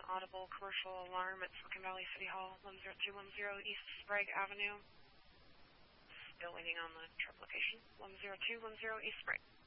audible commercial alarm at Silicon Valley City Hall, 10210 East Sprague Avenue. Still waiting on the trip location, 10210 East Sprague.